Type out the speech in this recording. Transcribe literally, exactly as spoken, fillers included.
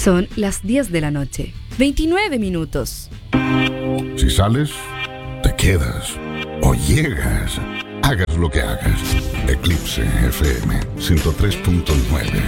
Son las diez de la noche, veintinueve minutos. Si sales, te quedas o llegas. Hagas lo que hagas. Eclipse F M ciento tres punto nueve.